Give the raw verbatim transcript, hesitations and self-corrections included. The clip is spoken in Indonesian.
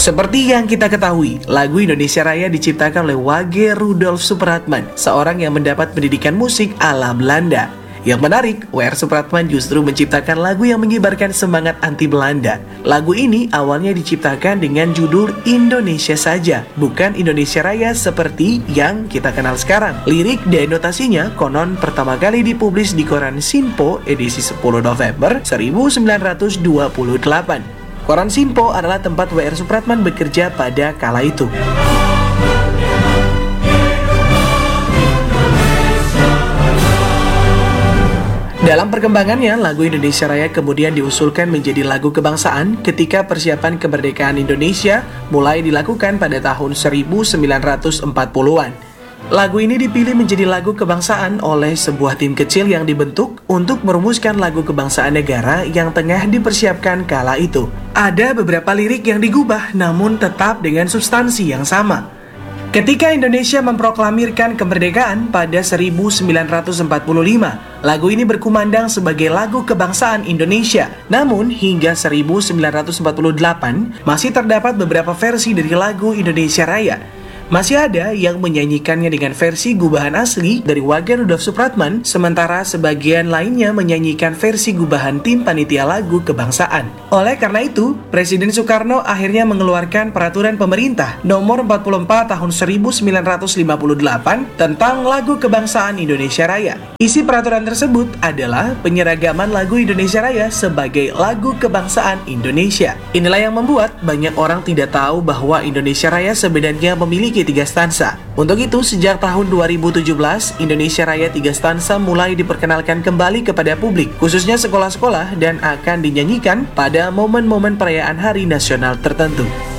Seperti yang kita ketahui, lagu Indonesia Raya diciptakan oleh Wage Rudolf Supratman, seorang yang mendapat pendidikan musik ala Belanda. Yang menarik, W R Supratman justru menciptakan lagu yang mengibarkan semangat anti Belanda. Lagu ini awalnya diciptakan dengan judul Indonesia Saja, bukan Indonesia Raya seperti yang kita kenal sekarang. Lirik dan notasinya konon pertama kali dipublis di koran Sinpo edisi sepuluh November seribu sembilan ratus dua puluh delapan. Koran Sinpo adalah tempat W R Supratman bekerja pada kala itu. Dalam perkembangannya, lagu Indonesia Raya kemudian diusulkan menjadi lagu kebangsaan ketika persiapan kemerdekaan Indonesia mulai dilakukan pada tahun seribu sembilan ratus empat puluhan. Lagu ini dipilih menjadi lagu kebangsaan oleh sebuah tim kecil yang dibentuk untuk merumuskan lagu kebangsaan negara yang tengah dipersiapkan kala itu. Ada beberapa lirik yang digubah namun tetap dengan substansi yang sama. Ketika Indonesia memproklamirkan kemerdekaan pada seribu sembilan ratus empat puluh lima, lagu ini berkumandang sebagai lagu kebangsaan Indonesia. Namun hingga seribu sembilan ratus empat puluh delapan masih terdapat beberapa versi dari lagu Indonesia Raya. Masih ada yang menyanyikannya dengan versi gubahan asli dari Wage Rudolf Supratman, sementara sebagian lainnya menyanyikan versi gubahan tim panitia lagu kebangsaan. Oleh karena itu, Presiden Soekarno akhirnya mengeluarkan peraturan pemerintah nomor empat puluh empat tahun seribu sembilan ratus lima puluh delapan tentang lagu kebangsaan Indonesia Raya. Isi peraturan tersebut adalah penyeragaman lagu Indonesia Raya sebagai lagu kebangsaan Indonesia. Inilah yang membuat banyak orang tidak tahu bahwa Indonesia Raya sebenarnya memiliki tiga stansa. Untuk itu, sejak tahun dua ribu tujuh belas, Indonesia Raya tiga stansa mulai diperkenalkan kembali kepada publik, khususnya sekolah-sekolah, dan akan dinyanyikan pada momen-momen perayaan hari nasional tertentu.